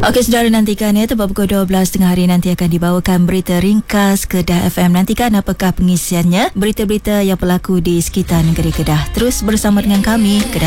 Okey, saudara, nantikan ya, tepat pukul 12 tengah hari nanti akan dibawakan berita ringkas Kedah FM. Nantikan apakah pengisiannya, berita-berita yang berlaku di sekitar negeri Kedah. Terus bersama dengan kami, Kedah